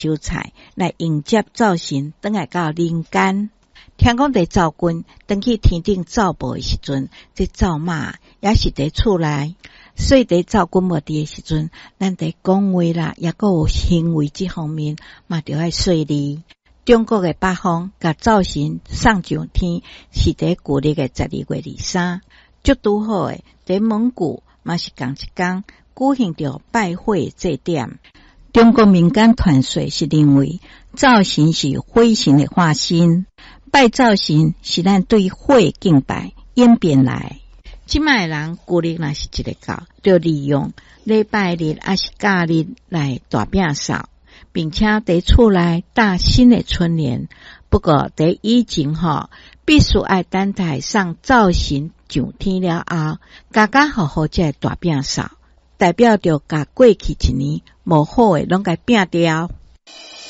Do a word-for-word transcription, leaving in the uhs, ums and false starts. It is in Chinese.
酒菜来迎接灶神转来到人间。听讲伫灶君登去天顶灶步的时阵，这灶马也是伫厝内，所以伫灶君无伫的时阵，咱伫讲话啦，也个有行为这方面嘛，着爱细腻。中国的北方甲灶神送上天，是伫旧历的十二月二三，足拄好诶。伫蒙古嘛是同一天举行着拜会祭典。中国民间传说是认为灶神是火神的化身，拜灶神是咱对火敬拜演变来。即卖人旧历若是一个教，就利用礼拜日还是假日来大摒扫，并且伫厝内搭新的春联。不过伫以前吼，必须爱等待上灶神上天了后，家家户户才大摒扫，代表着甲过去一年无好诶拢甲摒掉。